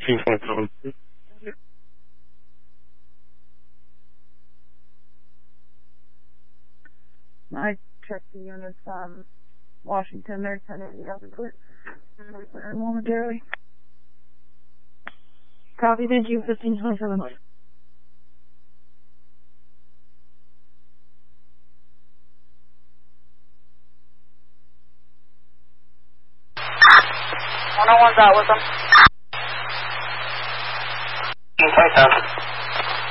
1527. I checked the units on Washington. They're sending the other group. Momentarily. Copy, thank you, 1527. 101's out with them. 1527.